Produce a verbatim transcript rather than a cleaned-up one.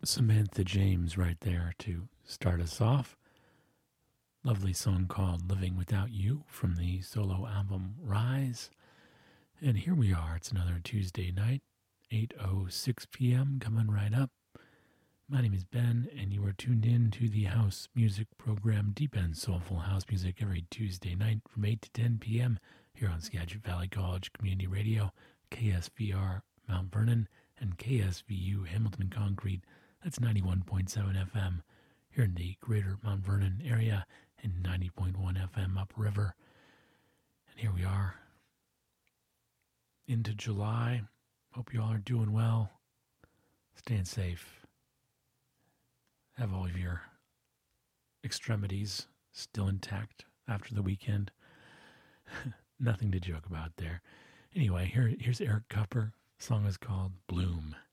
Samantha James right there to start us off. Lovely song called Living Without You from the solo album Rise. And here we are. It's another Tuesday night, eight oh six p.m. coming right up. My name is Ben, and you are tuned in to the house music program Deep End Soulful House Music every Tuesday night from eight to ten p.m. here on Skagit Valley College Community Radio, K S V R Mount Vernon, and K S V U Hamilton Concrete. That's ninety-one point seven F M here in the greater Mount Vernon area and ninety point one F M upriver. And here we are into July. Hope you all are doing well. Staying safe. Have all of your extremities still intact after the weekend. Nothing to joke about there. Anyway, here, here's Eric Cupper. The song is called Bloom.